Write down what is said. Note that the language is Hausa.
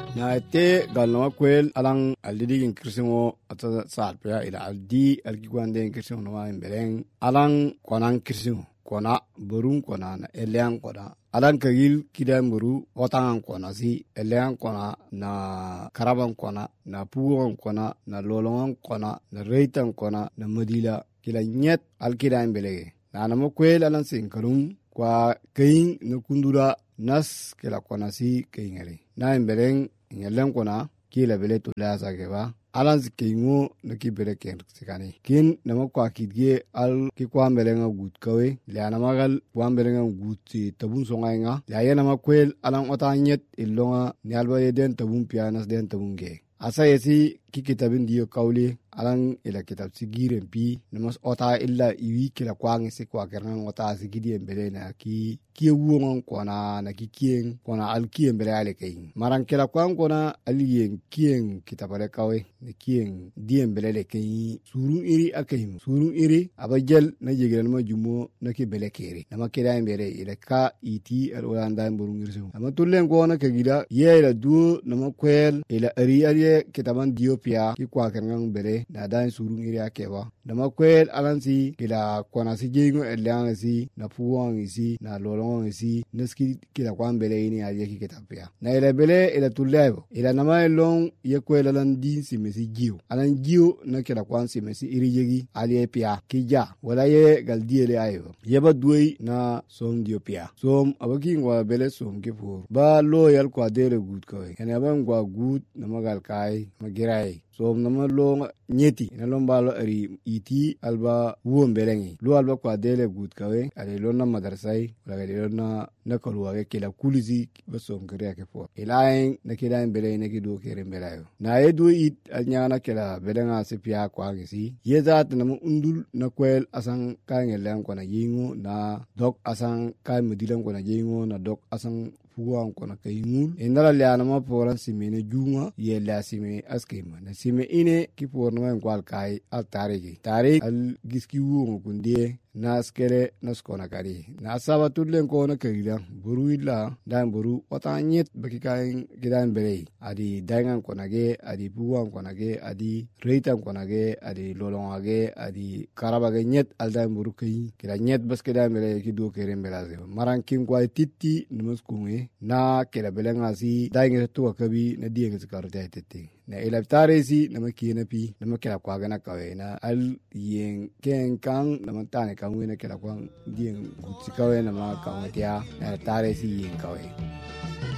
na te galno kwel alang aldidi in krisimo ata salpya ila aldi algigwande in krisimo no wa imbeleng alang konan krisimo kona burun kona na elian kona alan kagil kidan buru otangan kona si elian kona na karaban kona na puwan kona na lolongan kona na reitan kona na madila kila nyet alkidan belege na namo kwel alan sin karun kwa kain na kundura nas kila kona si kaingare na imbeleng nyelen kona kila bele to la sageba alan zikingo na kibere ken sikani kin nama kwa kidge al ki kwa melenga gut kawe le anamagal kwa melenga gut tabun songa ya yana makwel alan otanyet ilonga ni alba yeden tabun pianas den tabun ge asa yesi ki kitabin diyo kawli alan ila kitab sigiren pi namas ota illa iwi kila kwangi se kwa kernan ota sigidi embele na ki wuon kona na ki kien kona al ki embele ale kain maran kila kwang kona alien kien kitabale kawe ne kien di embele le kain surun iri akaim surun iri abajel na jegel ma jumo na ki bele kere na makira embele ila ka iti al olanda mburun irso ama tulen kona kagida ye ila du na makwel ila ari ariye kitaban diopia ki kwa kernan bele na dan surun iri akeba na makwel alansi kila kona si jengo elian si na puwan isi na lolong isi neski kila kwa bele ini ariye ki kitapia na ila bele ila tulebo ila nama long ye kwel alan din si mesi jiu alan jiu na kila kwa si mesi iri yegi aliye pia kija wala ye gal diele ayo yeba duei na som diopia som abaki ngwa bele som ke pur ba loyal kwa dele gut ko ene ba ngwa gut na magal kai magirai som nama lo nyeti na lombalo ari iti alba wuon belengi lo alba kwa dele gut kawe ale lo na madrasai wala le na kolwa ke kila kulizi basom kare ke fo ilain na kila bele ne ki do kere belayo na edu it anyana kila belenga se pia kwa ngisi yezat na undul na kwel asan ka ngelen ko na yingu na dok asan ka mudilan ko na yingu na dok asan fuwan kona kayimul indala liana ma poran simene junga ye la sime askema na sime ine ki porno en kwal kai al tarigi tarik al giski wuo kundie na skere na skona kari na saba tudlen kona kagida buru illa dan buru otanyet baki kai gidan bere adi dangan kona ge adi buwan kona ge adi reitan kona ge adi lolonga ge adi karaba ge nyet al dan buru kai kira nyet bas gidan bere ki do kere mbelaze maran kim kwai titti numus kunge na kila belenga si dainge tuwa kabi na dienge zikarta tete na ilabtare si na makina pi na makila kwa gana kawe na al yen ken kang na mantane kangwe na kila kwa dieng gutsi kawe na makangwe tia na tare si yen kawe